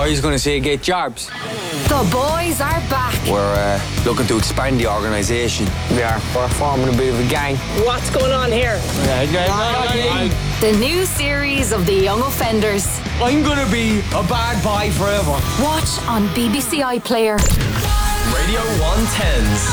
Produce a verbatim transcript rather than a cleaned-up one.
Or he's going to say get jobs. The boys are back. We're uh, looking to expand the organisation. We are. We're forming a bit of a gang. What's going on here? The new series of The Young Offenders. I'm going to be a bad boy forever. Watch on B B C iPlayer. Radio one tens.